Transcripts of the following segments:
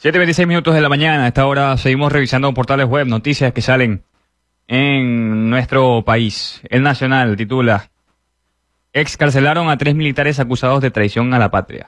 7:26 de la mañana. A esta hora seguimos revisando portales web, noticias que salen en nuestro país. El Nacional titula: excarcelaron a 3 militares acusados de traición a la patria.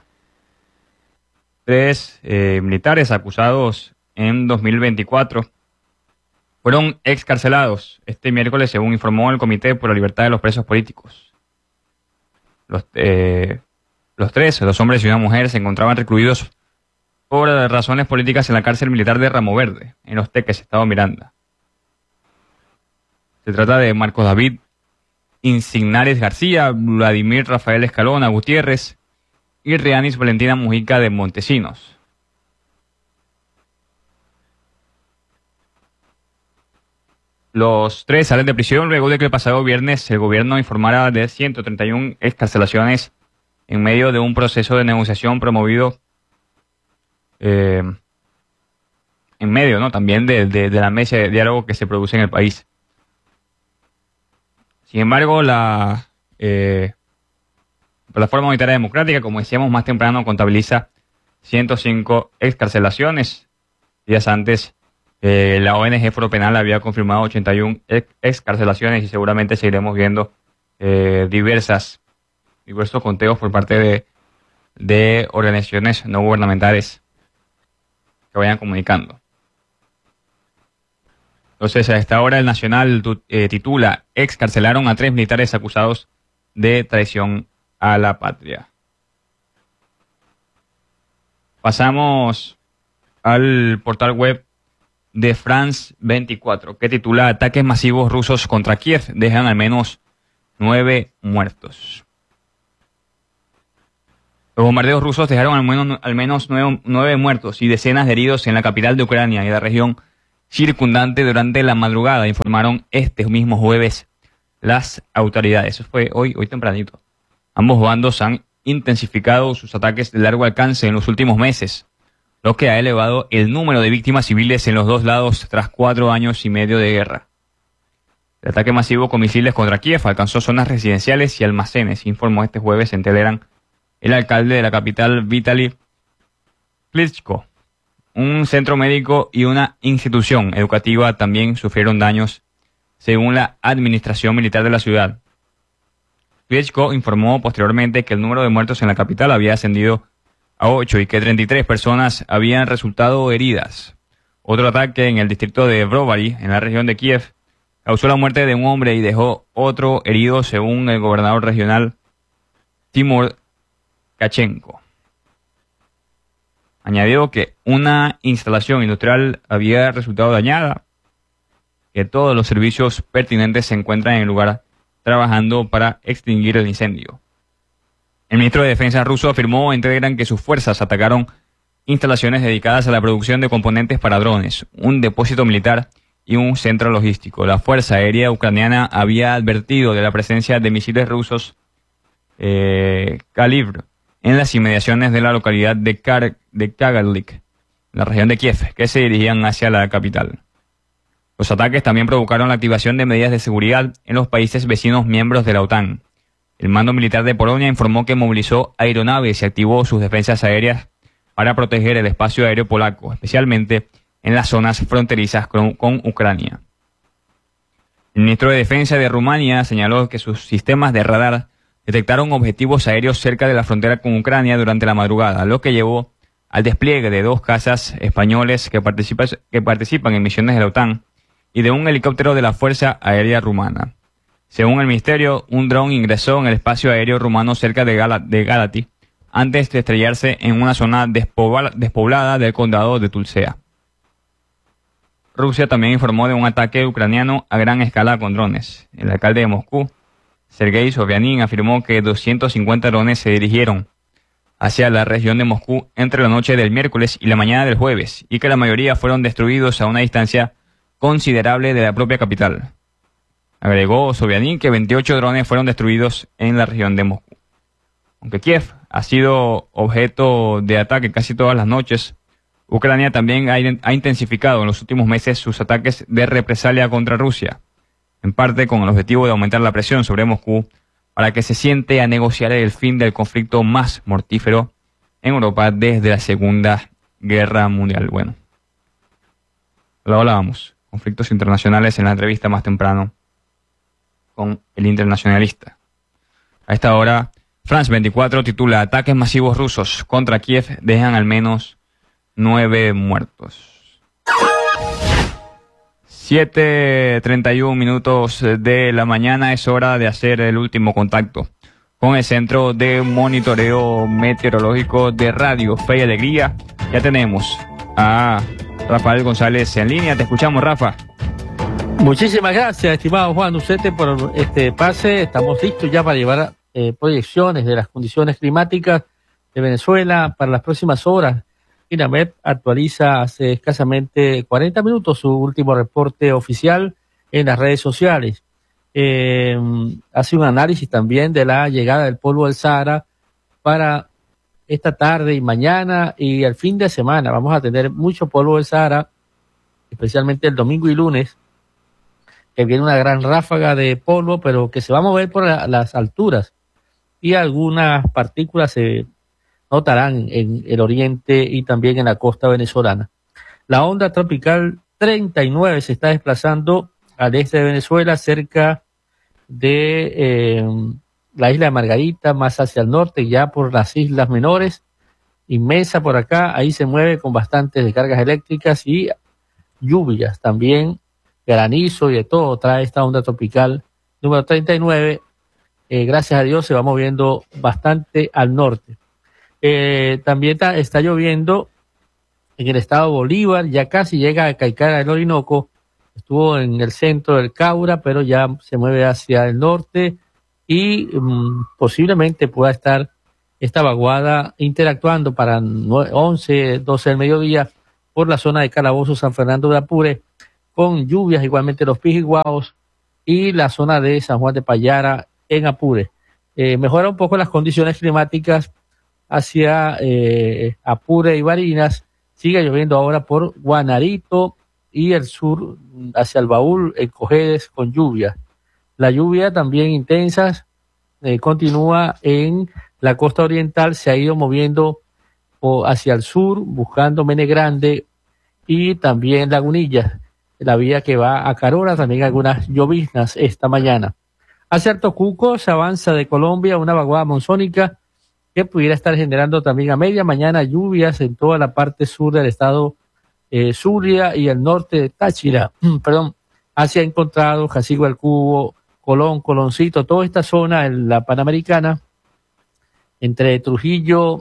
3 militares acusados en 2024 fueron excarcelados este miércoles, según informó el Comité por la Libertad de los Presos Políticos. Los 3, dos hombres y una mujer, se encontraban recluidos por razones políticas en la cárcel militar de Ramo Verde, en Los Teques, Estado Miranda. Se trata de Marcos David Insignares García, Vladimir Rafael Escalona Gutiérrez y Rianis Valentina Mujica de Montesinos. Los 3 salen de prisión luego de que el pasado viernes el gobierno informara de 131 excarcelaciones en medio de un proceso de negociación promovido en medio, ¿no?, también de la mesa de diálogo que se produce en el país. Sin embargo, la Plataforma Unitaria Democrática, como decíamos más temprano, contabiliza 105 excarcelaciones. Días antes, la ONG Foro Penal había confirmado 81 excarcelaciones y seguramente seguiremos viendo diversos conteos por parte de organizaciones no gubernamentales que vayan comunicando. Entonces, a esta hora el Nacional titula: excarcelaron a 3 militares acusados de traición a la patria. Pasamos al portal web de France 24, que titula: ataques masivos rusos contra Kiev dejan al menos 9 muertos. Los bombardeos rusos dejaron al menos 9 muertos y decenas de heridos en la capital de Ucrania y la región circundante durante la madrugada, informaron este mismo jueves las autoridades. Eso fue hoy tempranito. Ambos bandos han intensificado sus ataques de largo alcance en los últimos meses, lo que ha elevado el número de víctimas civiles en los dos lados tras 4 años y medio de guerra. El ataque masivo con misiles contra Kiev alcanzó zonas residenciales y almacenes, informó este jueves en Telegram el alcalde de la capital, Vitaly Klitschko. Un centro médico y una institución educativa también sufrieron daños, según la administración militar de la ciudad. Klitschko informó posteriormente que el número de muertos en la capital había ascendido a 8 y que 33 personas habían resultado heridas. Otro ataque en el distrito de Brovary, en la región de Kiev, causó la muerte de un hombre y dejó otro herido, según el gobernador regional Timur Kachenko. Añadió que una instalación industrial había resultado dañada, que todos los servicios pertinentes se encuentran en el lugar trabajando para extinguir el incendio. El ministro de Defensa ruso afirmó en Telegram que sus fuerzas atacaron instalaciones dedicadas a la producción de componentes para drones, un depósito militar y un centro logístico. La Fuerza Aérea Ucraniana había advertido de la presencia de misiles rusos Kalibr en las inmediaciones de la localidad de Kagarlik, en la región de Kiev, que se dirigían hacia la capital. Los ataques también provocaron la activación de medidas de seguridad en los países vecinos miembros de la OTAN. El mando militar de Polonia informó que movilizó aeronaves y activó sus defensas aéreas para proteger el espacio aéreo polaco, especialmente en las zonas fronterizas con Ucrania. El ministro de Defensa de Rumania señaló que sus sistemas de radar detectaron objetivos aéreos cerca de la frontera con Ucrania durante la madrugada, lo que llevó al despliegue de 2 cazas españoles que participan en misiones de la OTAN y de un helicóptero de la Fuerza Aérea Rumana. Según el ministerio, un dron ingresó en el espacio aéreo rumano cerca de Galati antes de estrellarse en una zona despoblada del condado de Tulcea. Rusia también informó de un ataque ucraniano a gran escala con drones. El alcalde de Moscú, Sergei Sobyanin, afirmó que 250 drones se dirigieron hacia la región de Moscú entre la noche del miércoles y la mañana del jueves, y que la mayoría fueron destruidos a una distancia considerable de la propia capital. Agregó Sobyanin que 28 drones fueron destruidos en la región de Moscú. Aunque Kiev ha sido objeto de ataque casi todas las noches, Ucrania también ha intensificado en los últimos meses sus ataques de represalia contra Rusia, en parte con el objetivo de aumentar la presión sobre Moscú para que se siente a negociar el fin del conflicto más mortífero en Europa desde la Segunda Guerra Mundial. Bueno, lo hablábamos. Conflictos internacionales en la entrevista más temprano con el internacionalista. A esta hora, France 24 titula: ataques masivos rusos contra Kiev dejan al menos 9 muertos. 7:31 minutos de la mañana, es hora de hacer el último contacto con el Centro de Monitoreo Meteorológico de Radio Fe y Alegría. Ya tenemos a Rafael González en línea. Te escuchamos, Rafa. Muchísimas gracias, estimado Juan Ucete, por este pase. Estamos listos ya para llevar proyecciones de las condiciones climáticas de Venezuela para las próximas horas. INAMED actualiza hace escasamente 40 minutos su último reporte oficial en las redes sociales. Hace un análisis también de la llegada del polvo del Sahara para esta tarde y mañana y el fin de semana. Vamos a tener mucho polvo del Sahara, especialmente el domingo y lunes, que viene una gran ráfaga de polvo, pero que se va a mover por las alturas y algunas partículas se notarán en el oriente y también en la costa venezolana. La onda tropical 39 se está desplazando al este de Venezuela, cerca de la isla de Margarita, más hacia el norte, ya por las islas menores, inmensa por acá, ahí se mueve con bastantes descargas eléctricas y lluvias, también granizo y de todo trae esta onda tropical número 39. Gracias a Dios se va moviendo bastante al norte. También está lloviendo en el estado Bolívar, ya casi llega a Caicara del Orinoco. Estuvo en el centro del Caura, pero ya se mueve hacia el norte y posiblemente pueda estar esta vaguada interactuando para 11, 12 del mediodía por la zona de Calabozo, San Fernando de Apure, con lluvias igualmente los Pijiguaos y la zona de San Juan de Payara en Apure. Mejora un poco las condiciones climáticas hacia Apure y Barinas. Sigue lloviendo ahora por Guanarito y el sur hacia el Baúl, en Cojedes, con lluvia. La lluvia también intensas continúa en la costa oriental, se ha ido moviendo hacia el sur, buscando Mene Grande y también Lagunillas, la vía que va a Carora, también algunas lloviznas esta mañana. Hacia Tocuco se avanza de Colombia una vaguada monzónica que pudiera estar generando también a media mañana lluvias en toda la parte sur del estado Zulia y el norte de Táchira, hacia Encontrado, Jacigo del Cubo, Colón, Coloncito, toda esta zona en la Panamericana, entre Trujillo,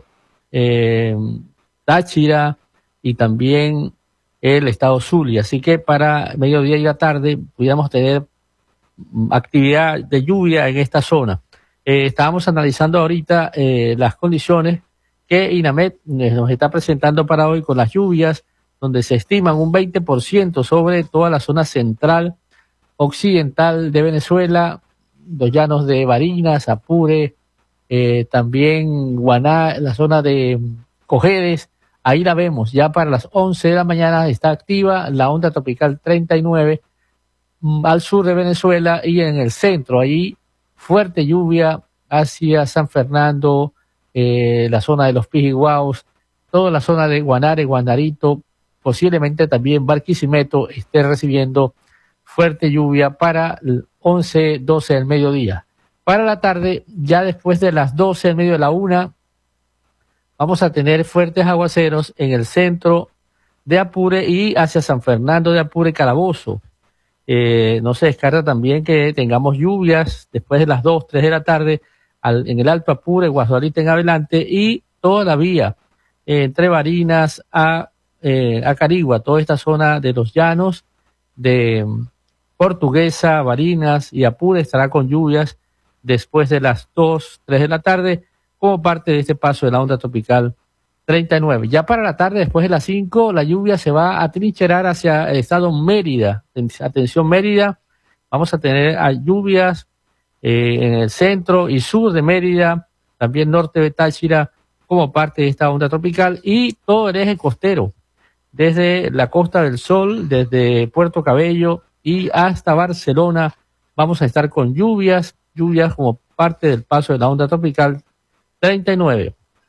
Táchira y también el estado Zulia. Así que para mediodía y la tarde pudiéramos tener actividad de lluvia en esta zona. Estábamos analizando ahorita las condiciones que INAMED nos está presentando para hoy con las lluvias, donde se estiman un 20% sobre toda la zona central occidental de Venezuela, los llanos de Barinas, Apure, también Guaná, la zona de Cojedes. Ahí la vemos, ya para las 11 de la mañana está activa la onda tropical 39 al sur de Venezuela y en el centro, ahí fuerte lluvia hacia San Fernando, la zona de los Pijiguaos, toda la zona de Guanare, Guanarito, posiblemente también Barquisimeto esté recibiendo fuerte lluvia para el 11, 12 del mediodía. Para la tarde, ya después de las 12 del medio de la 1, vamos a tener fuertes aguaceros en el centro de Apure y hacia San Fernando de Apure, Calabozo. No se descarta también que tengamos lluvias después de las 2, 3 de la tarde en el Alto Apure, Guazualita en adelante y toda la vía entre Barinas a Carigua, toda esta zona de los llanos de Portuguesa, Barinas y Apure estará con lluvias después de las 2, 3 de la tarde como parte de este paso de la onda tropical 39. Ya para la tarde, después de las 5, la lluvia se va a trincherar hacia el estado Mérida. Atención Mérida, vamos a tener lluvias en el centro y sur de Mérida, también norte de Táchira, como parte de esta onda tropical, y todo el eje costero, desde la Costa del Sol, desde Puerto Cabello y hasta Barcelona, vamos a estar con lluvias como parte del paso de la onda tropical 39.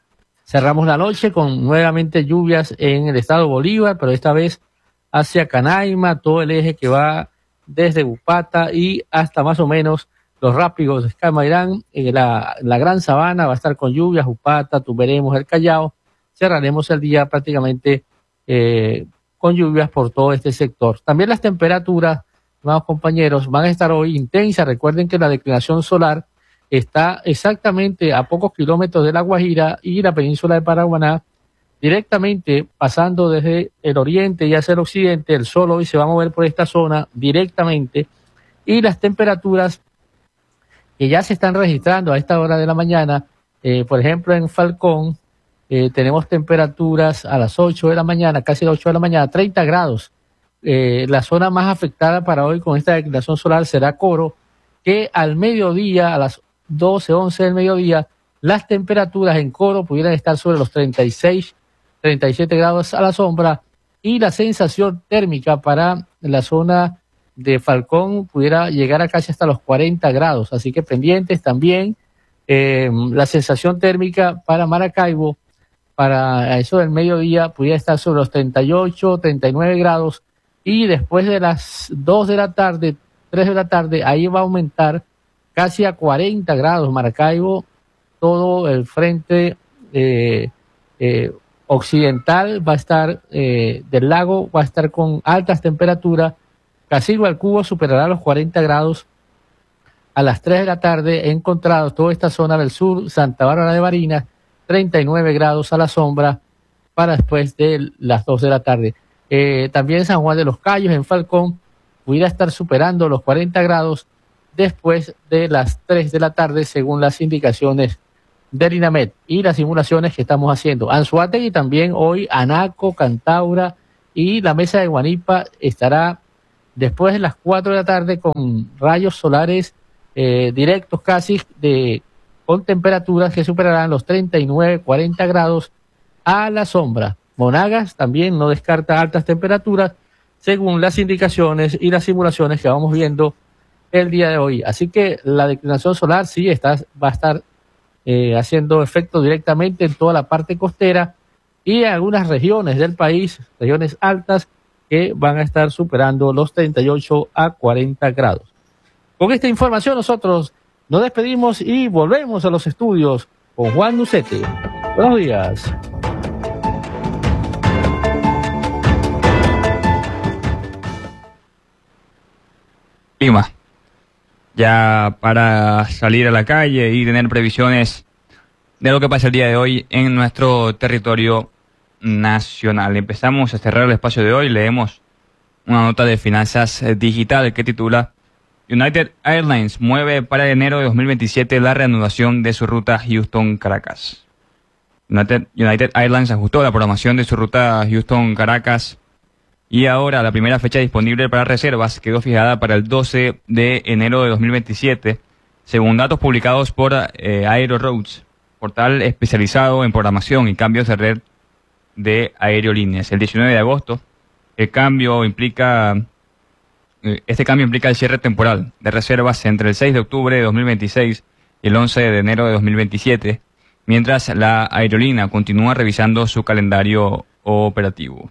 Cerramos la noche con nuevamente lluvias en el estado Bolívar, pero esta vez hacia Canaima, todo el eje que va desde Upata y hasta más o menos los Rápigos de Escamairán. La Gran Sabana va a estar con lluvias, Upata, Tuberemos, el Callao. Cerraremos el día prácticamente con lluvias por todo este sector. También las temperaturas, amados compañeros, van a estar hoy intensas. Recuerden que la declinación solar está exactamente a pocos kilómetros de La Guajira y la península de Paraguaná, directamente pasando desde el oriente y hacia el occidente. El sol hoy se va a mover por esta zona directamente y las temperaturas que ya se están registrando a esta hora de la mañana, por ejemplo en Falcón, tenemos temperaturas a las 8 de la mañana, casi las 8 de la mañana, 30 grados. La zona más afectada para hoy con esta declinación solar será Coro, que al mediodía, a las 12, 11 del mediodía, las temperaturas en Coro pudieran estar sobre los 36, 37 grados a la sombra, y la sensación térmica para la zona de Falcón pudiera llegar a casi hasta los 40 grados. Así que pendientes también. La sensación térmica para Maracaibo, para eso del mediodía, pudiera estar sobre los 38, 39 grados, y después de las 2 de la tarde, 3 de la tarde, ahí va a aumentar casi a 40 grados Maracaibo. Todo el frente occidental va a estar, del lago, va a estar con altas temperaturas. Casigua al Cubo superará los 40 grados a las 3 de la tarde. Encontrados toda esta zona del sur, Santa Bárbara de Barinas, 39 grados a la sombra para después de las 2 de la tarde. También San Juan de los Cayos, en Falcón, pudiera estar superando los 40 grados después de las 3 de la tarde, según las indicaciones del INAMED y las simulaciones que estamos haciendo. Anzoátegui también hoy, Anaco, Cantaura y la Mesa de Guanipa estará después de las 4 de la tarde con rayos solares directos casi, con temperaturas que superarán los 39, 40 grados a la sombra. Monagas también no descarta altas temperaturas según las indicaciones y las simulaciones que vamos viendo el día de hoy. Así que la declinación solar sí va a estar haciendo efecto directamente en toda la parte costera y en algunas regiones del país, regiones altas, que van a estar superando los 38 a 40 grados. Con esta información nosotros nos despedimos y volvemos a los estudios con Juan Nucete. Buenos días. Clima. Ya para salir a la calle y tener previsiones de lo que pasa el día de hoy en nuestro territorio nacional. Empezamos a cerrar el espacio de hoy. Leemos una nota de Finanzas Digital que titula: United Airlines mueve para enero de 2027 la reanudación de su ruta Houston-Caracas. United Airlines ajustó la programación de su ruta Houston-Caracas y ahora la primera fecha disponible para reservas quedó fijada para el 12 de enero de 2027, según datos publicados por Aeroroutes, portal especializado en programación y cambios de red de aerolíneas. El 19 de agosto, este cambio implica el cierre temporal de reservas entre el 6 de octubre de 2026 y el 11 de enero de 2027, mientras la aerolínea continúa revisando su calendario operativo.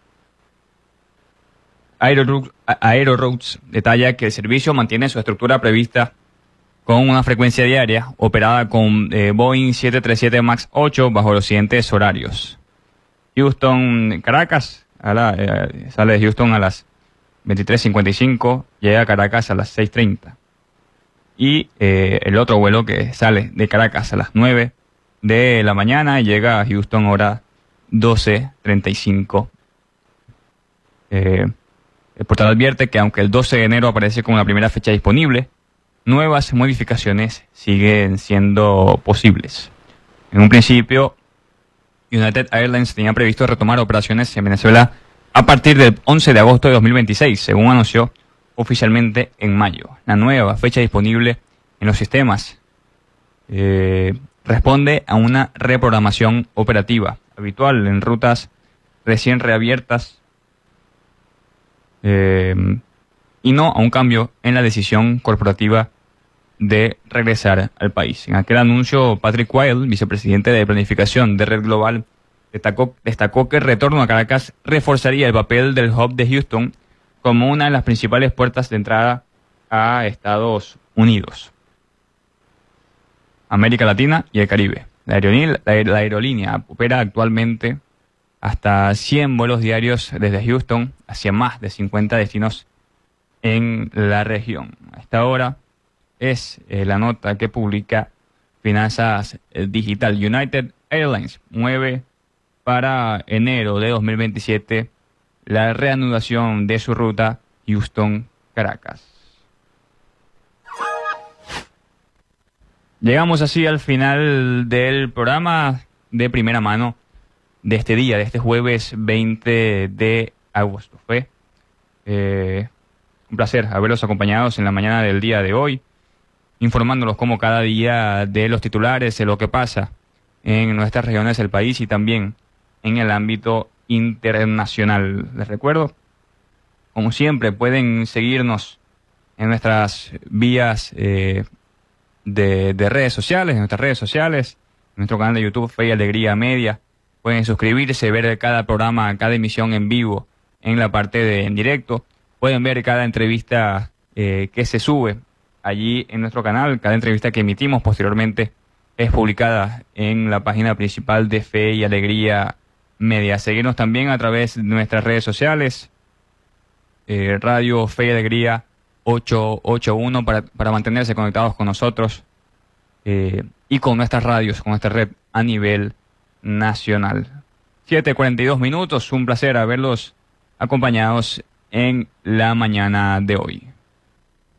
Aeroroutes detalla que el servicio mantiene su estructura prevista con una frecuencia diaria operada con Boeing 737 MAX 8 bajo los siguientes horarios. Houston-Caracas, sale de Houston a las 23:55, llega a Caracas a las 6:30. Y el otro vuelo que sale de Caracas a las 9 de la mañana llega a Houston hora 12:35. El portal advierte que aunque el 12 de enero aparece como la primera fecha disponible, nuevas modificaciones siguen siendo posibles. En un principio, United Airlines tenía previsto retomar operaciones en Venezuela a partir del 11 de agosto de 2026, según anunció oficialmente en mayo. La nueva fecha disponible en los sistemas responde a una reprogramación operativa habitual en rutas recién reabiertas y no a un cambio en la decisión corporativa de regresar al país. En aquel anuncio, Patrick Weil, vicepresidente de Planificación de Red Global, destacó que el retorno a Caracas reforzaría el papel del hub de Houston como una de las principales puertas de entrada a Estados Unidos, América Latina y el Caribe. La aerolínea opera actualmente hasta 100 vuelos diarios desde Houston hacia más de 50 destinos en la región. A esta hora es la nota que publica Finanzas Digital. United Airlines mueve para enero de 2027 la reanudación de su ruta Houston-Caracas. Llegamos así al final del programa de primera mano de este día, de este jueves 20 de agosto. Fue un placer haberlos acompañados en la mañana del día de hoy, informándolos como cada día de los titulares, de lo que pasa en nuestras regiones del país y también en el ámbito internacional. Les recuerdo, como siempre, pueden seguirnos en nuestras vías de redes sociales, en nuestras redes sociales, en nuestro canal de YouTube, Fe y Alegría Media. Pueden suscribirse, ver cada programa, cada emisión en vivo en la parte de en directo. Pueden ver cada entrevista que se sube allí en nuestro canal. Cada entrevista que emitimos posteriormente es publicada en la página principal de Fe y Alegría Media. Seguirnos también a través de nuestras redes sociales, Radio Fe y Alegría 881 para mantenerse conectados con nosotros y con nuestras radios, con nuestra red a nivel nacional. 7:42 minutos, un placer haberlos acompañados en la mañana de hoy.